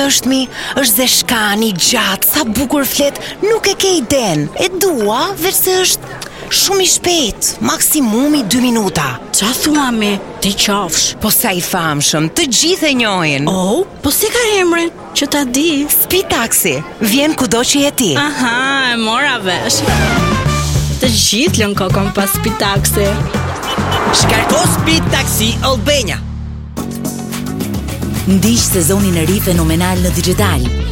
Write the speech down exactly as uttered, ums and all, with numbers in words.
është mi, është zeshkani gjatë, sa bukur flet, nuk e ke iden. E dua, veç se është shumë i shpejt, maksimumi dy minuta. Qa thua me, ti qafsh? Po sa i famshëm, të gjithë e njohin. Oh, po si ka emrin, që ta di? Speed Taxi, vjen kudo që je ti. Aha, e mora vesh. Të gjithë lën kokën pas Speed Taxi. Shkarko Speed Taxi Albania. Ndiq sezonin e ri fenomenal në digital.